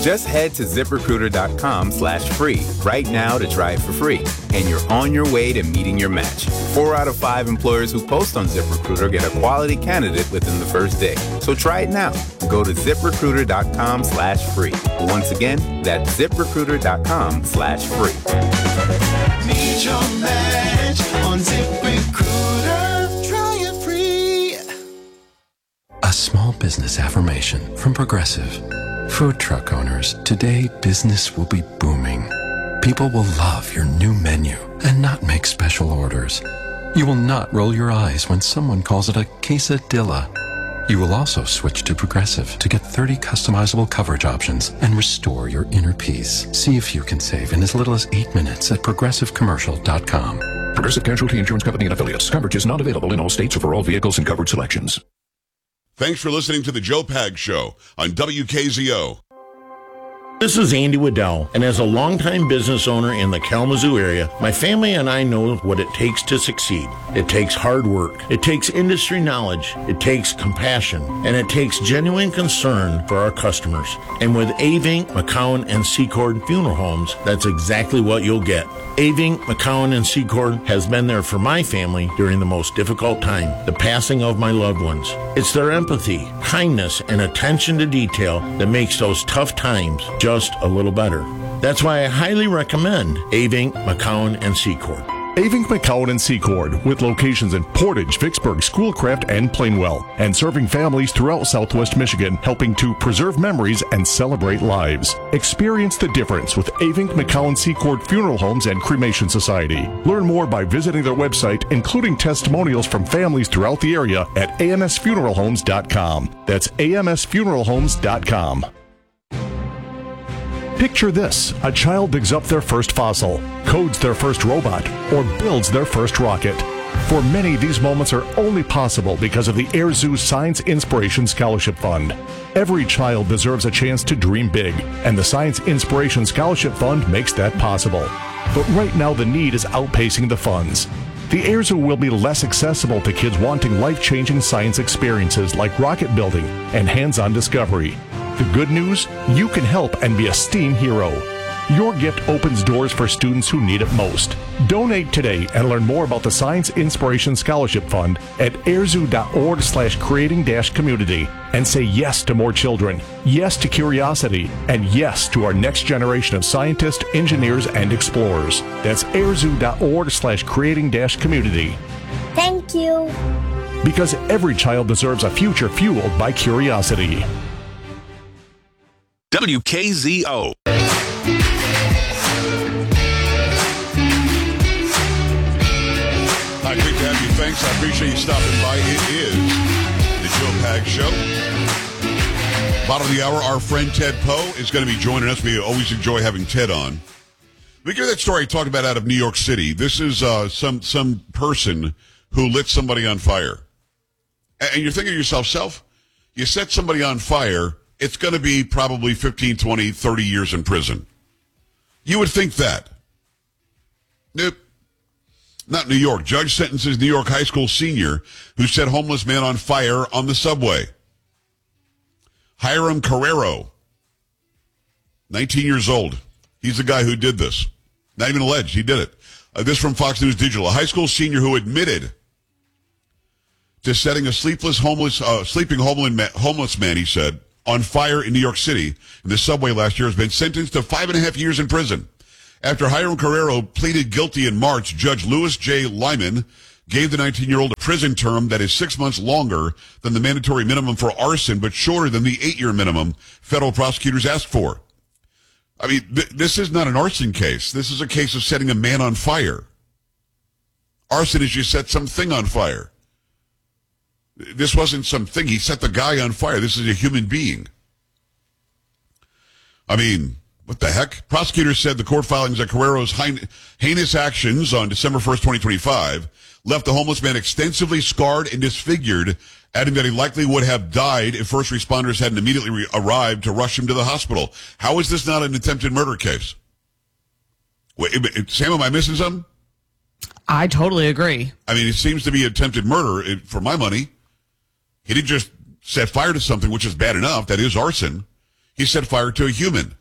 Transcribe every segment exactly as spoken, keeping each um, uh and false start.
Just head to ZipRecruiter.com slash free right now to try it for free. And you're on your way to meeting your match. Four out of five employers who post on ZipRecruiter get a quality candidate within the first day. So try it now. Go to ZipRecruiter.com slash free. Once again, that's ZipRecruiter.com slash free. Meet your match on ZipRecruiter. Try it free. A small business affirmation from Progressive. Food truck owners, today business will be booming. People will love your new menu and not make special orders. You will not roll your eyes when someone calls it a quesadilla. You will also switch to Progressive to get thirty customizable coverage options and restore your inner peace. See if you can save in as little as eight minutes at progressive commercial dot com. Progressive Casualty Insurance Company and Affiliates. Coverage is not available in all states or for all vehicles and covered selections. Thanks for listening to the Joe Pag Show on W K Z O. This is Andy Waddell, and as a longtime business owner in the Kalamazoo area, my family and I know what it takes to succeed. It takes hard work, it takes industry knowledge, it takes compassion, and it takes genuine concern for our customers. And with Avink, McCowan, and Secord Funeral Homes, that's exactly what you'll get. Avink, McCowan, and Secord has been there for my family during the most difficult time, the passing of my loved ones. It's their empathy, kindness, and attention to detail that makes those tough times just a little better. That's why I highly recommend Avink, McCowan, and Secord. Avink, McCowan, and Secord, with locations in Portage, Vicksburg, Schoolcraft, and Plainwell, and serving families throughout Southwest Michigan, helping to preserve memories and celebrate lives. Experience the difference with Avink, McCowan, Secord Funeral Homes and Cremation Society. Learn more by visiting their website, including testimonials from families throughout the area at A M S funeral homes dot com. That's A M S funeral homes dot com. Picture this. A child digs up their first fossil, codes their first robot, or builds their first rocket. For many, these moments are only possible because of the Air Zoo Science Inspiration Scholarship Fund. Every child deserves a chance to dream big, and the Science Inspiration Scholarship Fund makes that possible. But right now, the need is outpacing the funds. The Air Zoo will be less accessible to kids wanting life-changing science experiences like rocket building and hands-on discovery. The good news? You can help and be a STEAM hero. Your gift opens doors for students who need it most. Donate today and learn more about the Science Inspiration Scholarship Fund at airzoo.org slash creating dash community and say yes to more children, yes to curiosity, and yes to our next generation of scientists, engineers, and explorers. That's airzoo.org slash creating dash community. Thank you. Because every child deserves a future fueled by curiosity. W K Z O. Hi, great to have you. Thanks. I appreciate you stopping by. It is the Joe Pag Show. Bottom of the hour, our friend Ted Poe is going to be joining us. We always enjoy having Ted on. Let me give you that story I talked about out of New York City. This is uh, some some person who lit somebody on fire. And you're thinking to yourself, self, you set somebody on fire, it's going to be probably fifteen, twenty, thirty years in prison. You would think that. Nope. Not New York. Judge sentences New York high school senior who set homeless man on fire on the subway. Hiram Carrero, nineteen years old. He's the guy who did this. Not even alleged. He did it. Uh, this from Fox News Digital. A high school senior who admitted to setting a sleepless homeless, uh, sleeping homeless man, he said, on fire in New York City in the subway last year has been sentenced to five and a half years in prison. After Hiram Carrero pleaded guilty in March, Judge Louis J. Lyman gave the nineteen-year-old a prison term that is six months longer than the mandatory minimum for arson, but shorter than the eight-year minimum federal prosecutors asked for. I mean, th- this is not an arson case. This is a case of setting a man on fire. Arson is you set something on fire. This wasn't something. He set the guy on fire. This is a human being. I mean, what the heck? Prosecutors said the court filings of Carrero's heinous actions on December first, twenty twenty-five left the homeless man extensively scarred and disfigured, adding that he likely would have died if first responders hadn't immediately re- arrived to rush him to the hospital. How is this not an attempted murder case? Wait, Sam, am I missing something? I totally agree. I mean, it seems to be attempted murder for my money. He didn't just set fire to something, which is bad enough. That is arson. He set fire to a human.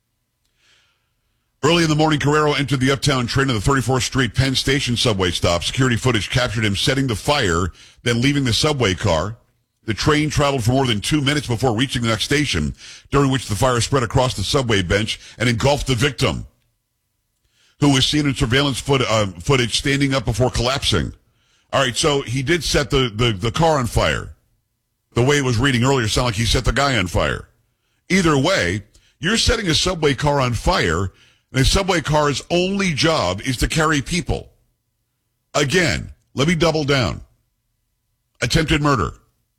Early in the morning, Carrero entered the uptown train of the thirty-fourth Street Penn Station subway stop. Security footage captured him setting the fire, then leaving the subway car. The train traveled for more than two minutes before reaching the next station, during which the fire spread across the subway bench and engulfed the victim, who was seen in surveillance foot, uh, footage standing up before collapsing. All right, so he did set the, the, the car on fire. The way it was reading earlier sounded like he set the guy on fire. Either way, you're setting a subway car on fire, and a subway car's only job is to carry people. Again, let me double down. Attempted murder.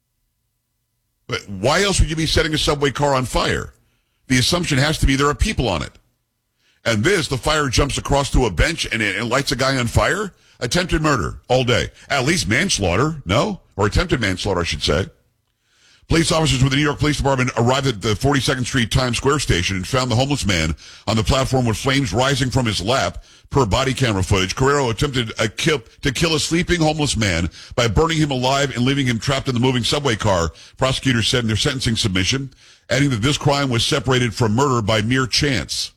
But why else would you be setting a subway car on fire? The assumption has to be there are people on it. And this, the fire jumps across to a bench and it, and lights a guy on fire? Attempted murder all day. At least manslaughter, no? Or attempted manslaughter, I should say. Police officers with the New York Police Department arrived at the forty-second Street Times Square station and found the homeless man on the platform with flames rising from his lap. Per body camera footage, Carrero attempted a kill, to kill a sleeping homeless man by burning him alive and leaving him trapped in the moving subway car, prosecutors said in their sentencing submission, adding that this crime was separated from murder by mere chance.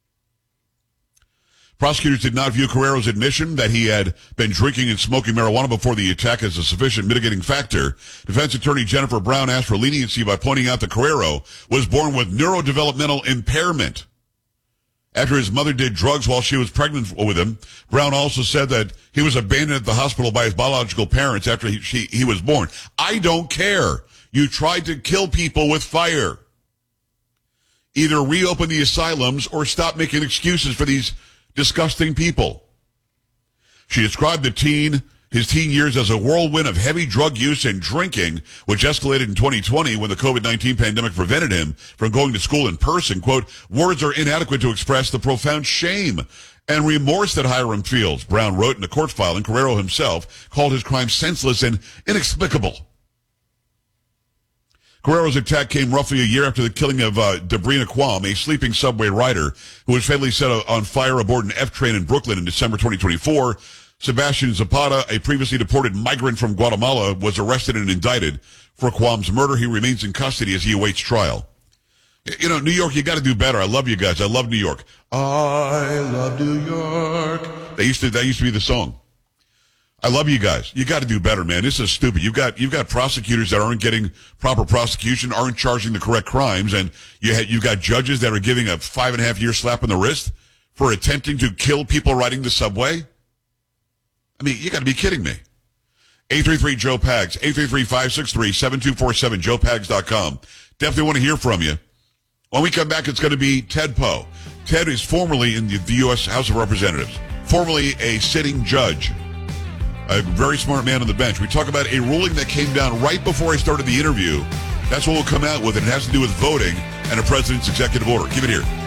Prosecutors did not view Carrero's admission that he had been drinking and smoking marijuana before the attack as a sufficient mitigating factor. Defense attorney Jennifer Brown asked for leniency by pointing out that Carrero was born with neurodevelopmental impairment. After his mother did drugs while she was pregnant with him, Brown also said that he was abandoned at the hospital by his biological parents after he, she, he was born. I don't care. You tried to kill people with fire. Either reopen the asylums or stop making excuses for these disgusting people. She described the teen, his teen years as a whirlwind of heavy drug use and drinking, which escalated in twenty twenty when the COVID nineteen pandemic prevented him from going to school in person. Quote, words are inadequate to express the profound shame and remorse that Hiram feels, Brown wrote in a court filing. Carrero himself called his crime senseless and inexplicable. Carrero's attack came roughly a year after the killing of uh, Debrina Quam, a sleeping subway rider who was fatally set on fire aboard an F train in Brooklyn in December twenty twenty-four. Sebastian Zapata, a previously deported migrant from Guatemala, was arrested and indicted for Quam's murder. He remains in custody as he awaits trial. You know, New York, you got to do better. I love you guys. I love New York. I love New York. They used to. That used to be the song. I love you guys. You got to do better, man. This is stupid. You've got you've got prosecutors that aren't getting proper prosecution, aren't charging the correct crimes, and you ha- you've got judges that are giving a five and a half year slap on the wrist for attempting to kill people riding the subway. I mean, you got to be kidding me. eight three three Joe Pags, eight three three, five six three, seven two four seven, joe pags dot com. Definitely want to hear from you. When we come back, it's going to be Ted Poe. Ted is formerly in the, the U S House of Representatives, formerly a sitting judge. A very smart man on the bench. We talk about a ruling that came down right before I started the interview. That's what we'll come out with, and it has to do with voting and a president's executive order. Keep it here.